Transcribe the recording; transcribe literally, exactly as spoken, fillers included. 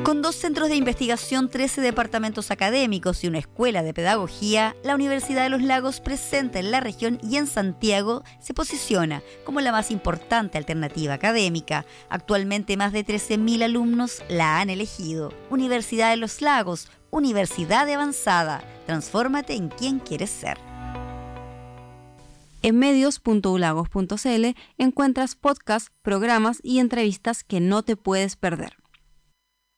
Con dos centros de investigación, trece departamentos académicos y una escuela de pedagogía, la Universidad de los Lagos, presente en la región y en Santiago, se posiciona como la más importante alternativa académica. Actualmente más de trece mil alumnos la han elegido. Universidad de los Lagos, universidad de avanzada. Transfórmate en quien quieres ser. En medios punto u lagos punto c l encuentras podcasts, programas y entrevistas que no te puedes perder.